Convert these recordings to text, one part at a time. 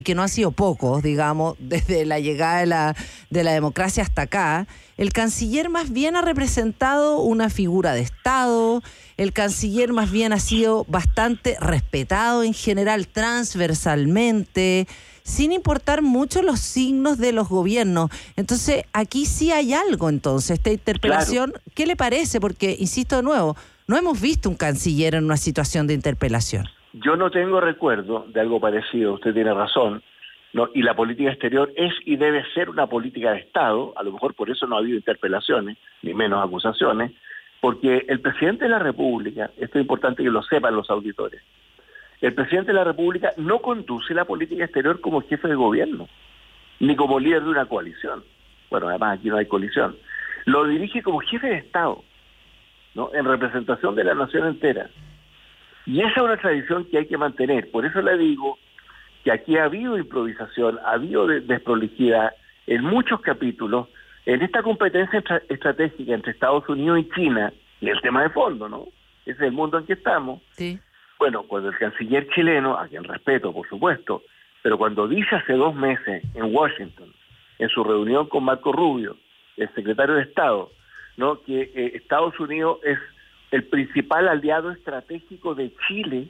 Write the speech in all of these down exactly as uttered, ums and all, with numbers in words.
que no han sido pocos, digamos, desde la llegada de la, de la democracia hasta acá, el canciller más bien ha representado una figura de Estado, el canciller más bien ha sido bastante respetado en general, transversalmente, sin importar mucho los signos de los gobiernos. Entonces, aquí sí hay algo, entonces, esta interpelación, claro. ¿Qué le parece? Porque, insisto de nuevo, no hemos visto un canciller en una situación de interpelación. Yo no tengo recuerdo de algo parecido, usted tiene razón, ¿no? Y la política exterior es y debe ser una política de Estado, a lo mejor por eso no ha habido interpelaciones, ni menos acusaciones, porque el presidente de la República, esto es importante que lo sepan los auditores, el presidente de la República no conduce la política exterior como jefe de gobierno, ni como líder de una coalición. Bueno, además aquí no hay coalición. Lo dirige como jefe de Estado, ¿no? En representación de la nación entera. Y esa es una tradición que hay que mantener. Por eso le digo que aquí ha habido improvisación, ha habido desprolijidad en muchos capítulos, en esta competencia estra- estratégica entre Estados Unidos y China, y el tema de fondo, ¿no? Ese es el mundo en que estamos. Sí. Bueno, cuando el canciller chileno, a quien respeto, por supuesto, pero cuando dice hace dos meses en Washington, en su reunión con Marco Rubio, el secretario de Estado, ¿no? que eh, Estados Unidos es el principal aliado estratégico de Chile,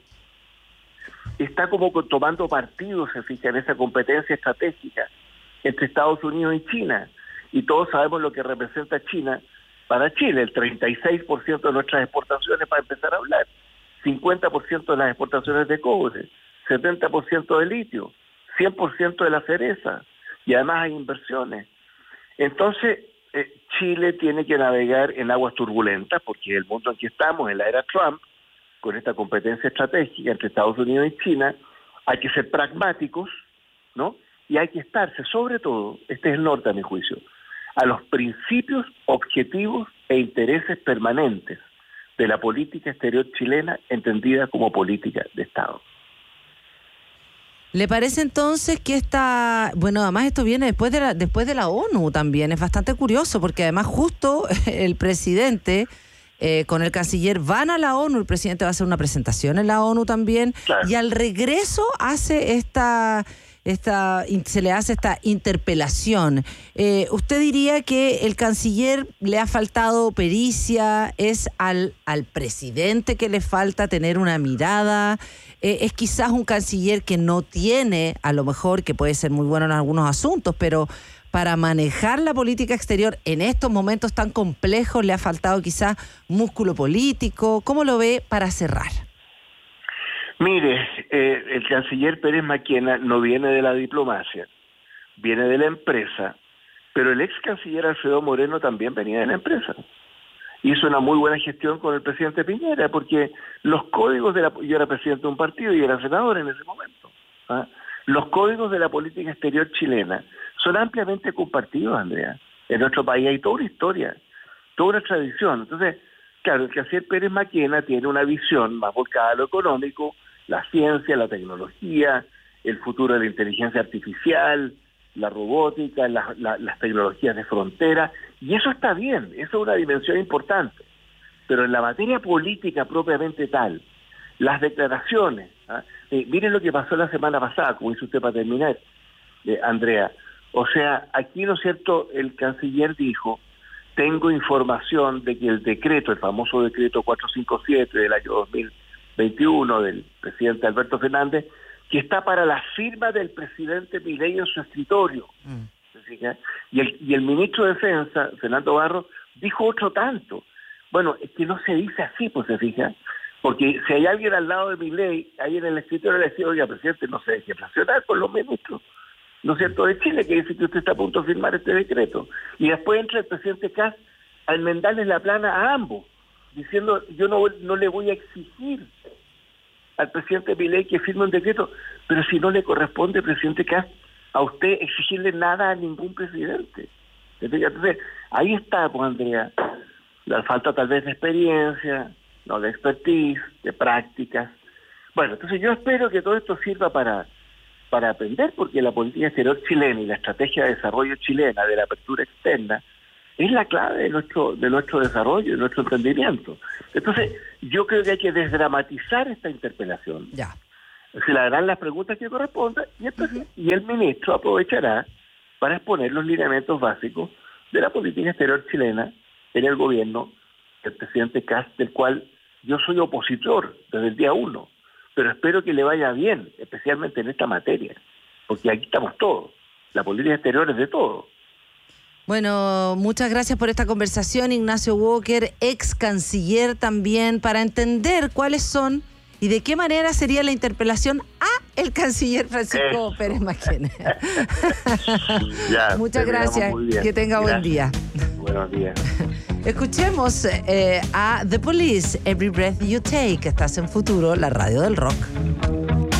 está como tomando partido, se fija, en esa competencia estratégica entre Estados Unidos y China. Y todos sabemos lo que representa China para Chile, el treinta y seis por ciento de nuestras exportaciones, para empezar a hablar, cincuenta por ciento de las exportaciones de cobre, setenta por ciento de litio, cien por ciento de la cereza, y además hay inversiones. Entonces, Eh, Chile tiene que navegar en aguas turbulentas, porque el mundo en que estamos, en la era Trump, con esta competencia estratégica entre Estados Unidos y China, hay que ser pragmáticos, ¿no? Y hay que estarse, sobre todo, este es el norte a mi juicio, a los principios, objetivos e intereses permanentes de la política exterior chilena, entendida como política de Estado. ¿Le parece entonces que esta, bueno, además esto viene después de la, después de la ONU también, es bastante curioso, porque además justo el presidente eh, con el canciller van a la ONU, el presidente va a hacer una presentación en la ONU también, claro. Y al regreso hace esta, esta, se le hace esta interpelación. Eh, ¿Usted diría que el canciller le ha faltado pericia? ¿Es al, al presidente que le falta tener una mirada? Eh, es quizás un canciller que no tiene, a lo mejor, que puede ser muy bueno en algunos asuntos, pero para manejar la política exterior en estos momentos tan complejos le ha faltado quizás músculo político. ¿Cómo lo ve para cerrar? Mire, eh, el canciller Pérez Maquena no viene de la diplomacia, viene de la empresa, pero el ex canciller Alfredo Moreno también venía de la empresa. Hizo una muy buena gestión con el presidente Piñera, porque los códigos de la... Yo era presidente de un partido y era senador en ese momento. ¿ah? Los códigos de la política exterior chilena son ampliamente compartidos, Andrea. En nuestro país hay toda una historia, toda una tradición. Entonces, claro, el canciller Pérez Maquena tiene una visión más volcada a lo económico, la ciencia, la tecnología, el futuro de la inteligencia artificial, la robótica, la, la, las tecnologías de frontera, y eso está bien, eso es una dimensión importante, pero en la materia política propiamente tal, las declaraciones, ¿ah? eh, miren lo que pasó la semana pasada, como hizo usted para terminar, eh, Andrea, o sea, aquí, ¿no es cierto?, el canciller dijo, tengo información de que el decreto, el famoso decreto cuatrocientos cincuenta y siete del año dos mil veintiuno del presidente Alberto Fernández, que está para la firma del presidente Milei en su escritorio. Mm. Y, el, y el ministro de Defensa, Fernando Barros, dijo otro tanto. Bueno, es que no se dice así, pues se fija, porque si hay alguien al lado de Milei, ahí en el escritorio le decía, oiga, presidente, no se deje presionar con los ministros, ¿no es cierto?, de Chile, que dice que usted está a punto de firmar este decreto. Y después entra el presidente Kast a enmendarles la plana a ambos, diciendo, yo no, no le voy a exigir al presidente Milei que firme un decreto, pero si no le corresponde, presidente Kast, a usted exigirle nada a ningún presidente. Entonces, ahí está, pues, Andrea, la falta tal vez de experiencia, no de expertise, de prácticas. Bueno, entonces yo espero que todo esto sirva para, para aprender, porque la política exterior chilena y la estrategia de desarrollo chilena de la apertura externa es la clave de nuestro de nuestro desarrollo, de nuestro entendimiento. Entonces, yo creo que hay que desdramatizar esta interpelación. Ya. Se le harán las preguntas que correspondan y, entonces, uh-huh. y el ministro aprovechará para exponer los lineamientos básicos de la política exterior chilena en el gobierno del presidente Kast, del cual yo soy opositor desde el día uno, pero espero que le vaya bien, especialmente en esta materia, porque aquí estamos todos. La política exterior es de todos. Bueno, muchas gracias por esta conversación, Ignacio Walker, ex canciller también, para entender cuáles son y de qué manera sería la interpelación a el canciller Francisco Eso. Pérez Maquena. Ya, muchas gracias, que tenga gracias. Buen día. Buenos días. Escuchemos eh, a The Police, Every Breath You Take. Estás en Futuro, la radio del rock.